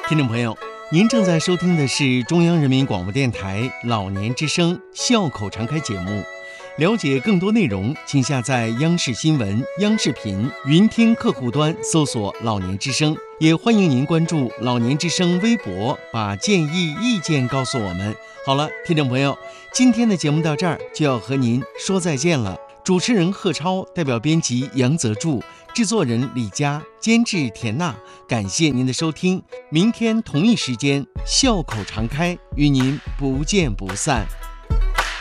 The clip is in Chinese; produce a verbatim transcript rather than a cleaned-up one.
听众朋友，您正在收听的是中央人民广播电台老年之声笑口常开节目。了解更多内容，请下载央视新闻、央视频云听客户端搜索老年之声，也欢迎您关注老年之声微博，把建议意见告诉我们。好了，听众朋友，今天的节目到这儿就要和您说再见了。主持人贺超，代表编辑杨泽柱，制作人李佳，监制田娜，感谢您的收听。明天同一时间笑口常开，与您不见不散。